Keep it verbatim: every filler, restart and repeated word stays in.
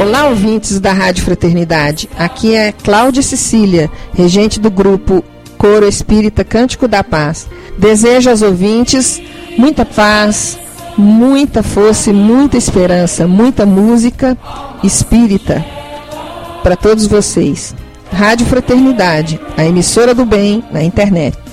Olá, ouvintes da Rádio Fraternidade. Aqui é Cláudia Cecília, regente do grupo Coro Espírita Cântico da Paz. Desejo aos ouvintes muita paz, muita força e muita esperança, muita música espírita para todos vocês. Rádio Fraternidade, a emissora do bem na internet.